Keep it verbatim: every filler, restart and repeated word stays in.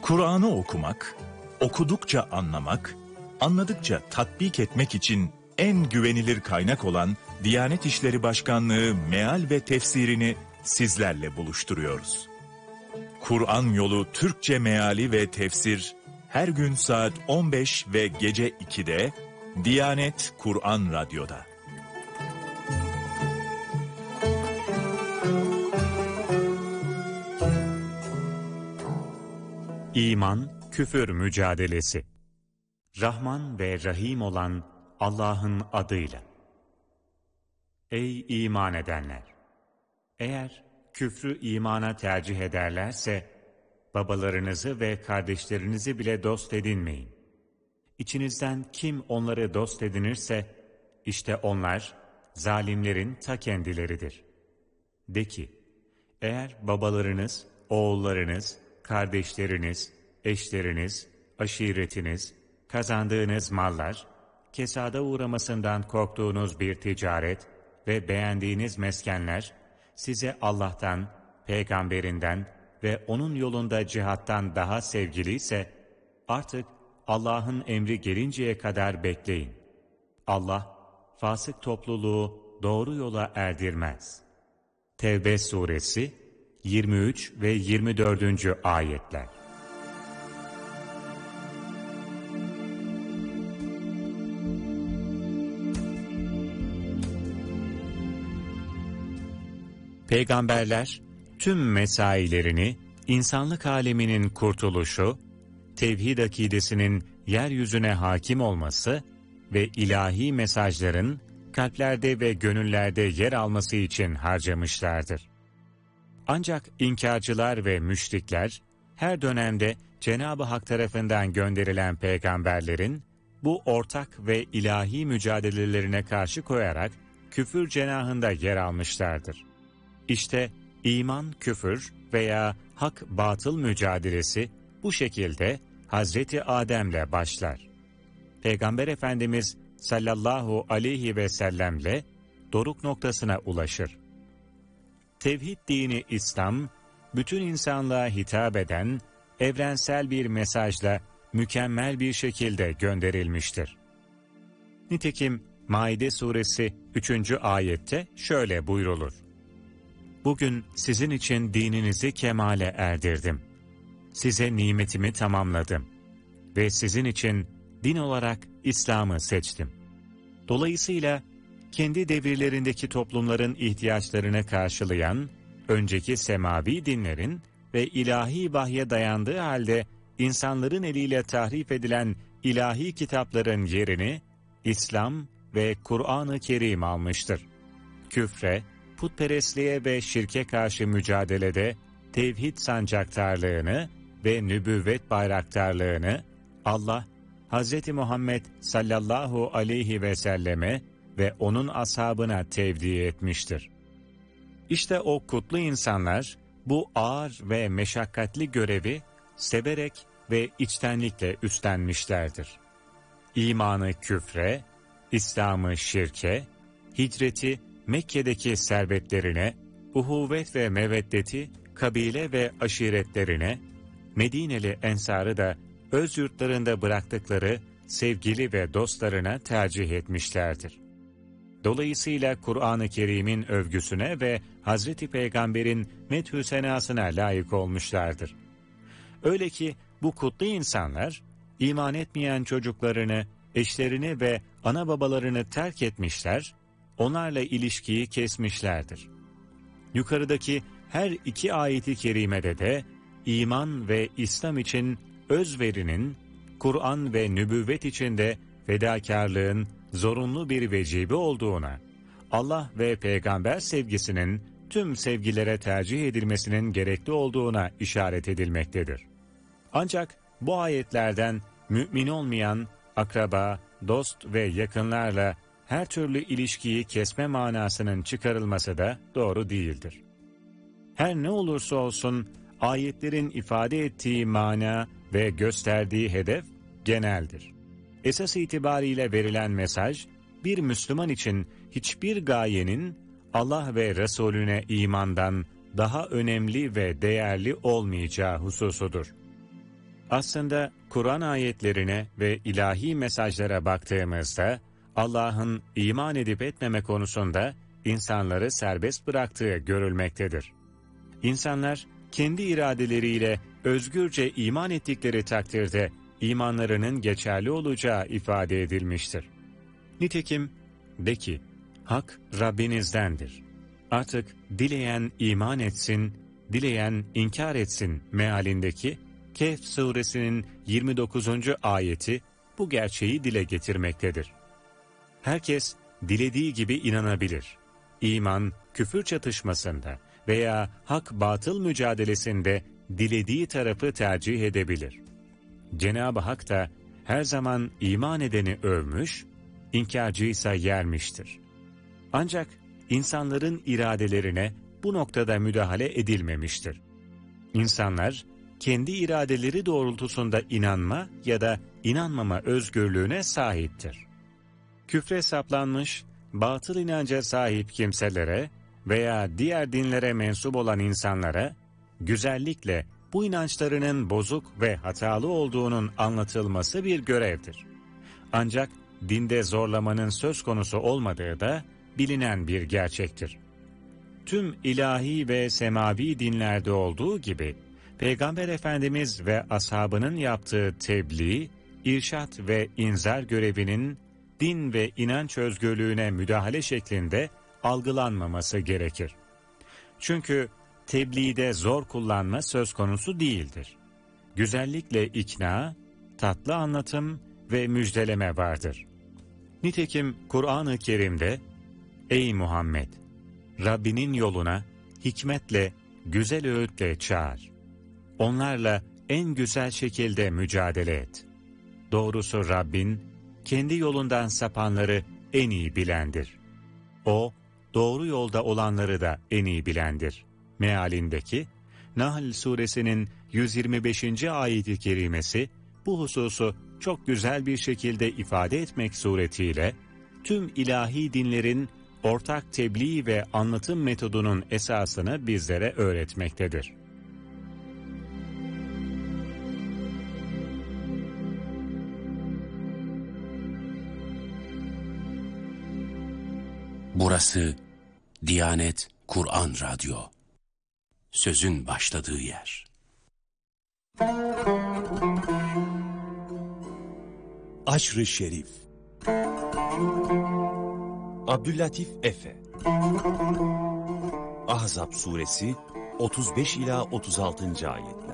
Kur'an'ı okumak, okudukça anlamak, anladıkça tatbik etmek için en güvenilir kaynak olan Diyanet İşleri Başkanlığı meal ve tefsirini sizlerle buluşturuyoruz. Kur'an Yolu Türkçe Meali ve Tefsir her gün saat on beş ve gece ikide Diyanet Kur'an Radyo'da. İman, küfür mücadelesi. Rahman ve Rahim olan Allah'ın adıyla. Ey iman edenler! Eğer küfrü imana tercih ederlerse, babalarınızı ve kardeşlerinizi bile dost edinmeyin. İçinizden kim onları dost edinirse, işte onlar zalimlerin ta kendileridir. De ki, eğer babalarınız, oğullarınız, kardeşleriniz, eşleriniz, aşiretiniz, kazandığınız mallar, kesada uğramasından korktuğunuz bir ticaret ve beğendiğiniz meskenler, size Allah'tan, peygamberinden ve onun yolunda cihattan daha sevgiliyse, artık Allah'ın emri gelinceye kadar bekleyin. Allah, fasık topluluğu doğru yola erdirmez. Tevbe suresi yirmi üç ve yirmi dördüncü ayetler. Peygamberler tüm mesailerini insanlık aleminin kurtuluşu, tevhid akidesinin yeryüzüne hakim olması ve ilahi mesajların kalplerde ve gönüllerde yer alması için harcamışlardır. Ancak inkarcılar ve müşrikler her dönemde Cenab-ı Hak tarafından gönderilen peygamberlerin bu ortak ve ilahi mücadelelerine karşı koyarak küfür cenahında yer almışlardır. İşte iman küfür veya hak batıl mücadelesi bu şekilde Hazreti Adem'le başlar. Peygamber Efendimiz sallallahu aleyhi ve sellemle doruk noktasına ulaşır. Tevhid dini İslam, bütün insanlığa hitap eden evrensel bir mesajla mükemmel bir şekilde gönderilmiştir. Nitekim Maide suresi üçüncü ayette şöyle buyrulur: Bugün sizin için dininizi kemale erdirdim. Size nimetimi tamamladım ve sizin için din olarak İslam'ı seçtim. Dolayısıyla kendi devirlerindeki toplumların ihtiyaçlarını karşılayan, önceki semavi dinlerin ve ilahi vahye dayandığı halde insanların eliyle tahrif edilen ilahi kitapların yerini İslam ve Kur'an-ı Kerim almıştır. Küfre, putperestliğe ve şirke karşı mücadelede tevhid sancaktarlığını ve nübüvvet bayraktarlığını Allah, Hz. Muhammed sallallahu aleyhi ve selleme ve onun ashabına tevdi etmiştir. İşte o kutlu insanlar bu ağır ve meşakkatli görevi severek ve içtenlikle üstlenmişlerdir. İmanı küfre, İslam'ı şirke, hicreti Mekke'deki servetlerine, uhuvvet ve meveddeti kabile ve aşiretlerine, Medineli ensarı da öz yurtlarında bıraktıkları sevgili ve dostlarına tercih etmişlerdir. Dolayısıyla Kur'an-ı Kerim'in övgüsüne ve Hazreti Peygamber'in methü senasına layık olmuşlardır. Öyle ki bu kutlu insanlar, iman etmeyen çocuklarını, eşlerini ve ana babalarını terk etmişler, onlarla ilişkiyi kesmişlerdir. Yukarıdaki her iki ayeti kerimede de iman ve İslam için özverinin, Kur'an ve nübüvvet içinde fedakarlığın zorunlu bir vecibi olduğuna, Allah ve peygamber sevgisinin tüm sevgilere tercih edilmesinin gerekli olduğuna işaret edilmektedir. Ancak bu ayetlerden mümin olmayan akraba, dost ve yakınlarla her türlü ilişkiyi kesme manasının çıkarılması da doğru değildir. Her ne olursa olsun ayetlerin ifade ettiği mana ve gösterdiği hedef geneldir. Esas itibariyle verilen mesaj, bir Müslüman için hiçbir gayenin Allah ve Resulüne imandan daha önemli ve değerli olmayacağı hususudur. Aslında Kur'an ayetlerine ve ilahi mesajlara baktığımızda Allah'ın iman edip etmeme konusunda insanları serbest bıraktığı görülmektedir. İnsanlar kendi iradeleriyle özgürce iman ettikleri takdirde imanlarının geçerli olacağı ifade edilmiştir. Nitekim de ki, hak Rabbinizdendir. Artık dileyen iman etsin, dileyen inkar etsin mealindeki Kehf suresinin yirmi dokuzuncu ayeti bu gerçeği dile getirmektedir. Herkes dilediği gibi inanabilir. İman, küfür çatışmasında veya hak-batıl mücadelesinde dilediği tarafı tercih edebilir. Cenab-ı Hak da her zaman iman edeni övmüş, inkarcıysa yermiştir. Ancak insanların iradelerine bu noktada müdahale edilmemiştir. İnsanlar, kendi iradeleri doğrultusunda inanma ya da inanmama özgürlüğüne sahiptir. Küfre saplanmış, batıl inanca sahip kimselere veya diğer dinlere mensup olan insanlara, güzellikle bu inançlarının bozuk ve hatalı olduğunun anlatılması bir görevdir. Ancak dinde zorlamanın söz konusu olmadığı da bilinen bir gerçektir. Tüm ilahi ve semavi dinlerde olduğu gibi, Peygamber Efendimiz ve ashabının yaptığı tebliğ, irşat ve inzar görevinin din ve inanç özgürlüğüne müdahale şeklinde algılanmaması gerekir. Çünkü tebliğde zor kullanma söz konusu değildir. Güzellikle ikna, tatlı anlatım ve müjdeleme vardır. Nitekim Kur'an-ı Kerim'de, "Ey Muhammed! Rabbinin yoluna hikmetle, güzel öğütle çağır. Onlarla en güzel şekilde mücadele et. Doğrusu Rabbin, kendi yolundan sapanları en iyi bilendir. O, doğru yolda olanları da en iyi bilendir." Mealindeki Nahl suresinin yüz yirmi beşinci ayet-i kerimesi bu hususu çok güzel bir şekilde ifade etmek suretiyle tüm ilahi dinlerin ortak tebliğ ve anlatım metodunun esasını bizlere öğretmektedir. Burası Diyanet Kur'an Radyo. Sözün başladığı yer. Aşr-ı Şerif. Abdüllatif Efe. Ahzab suresi otuz beş ila otuz altıncı ayet.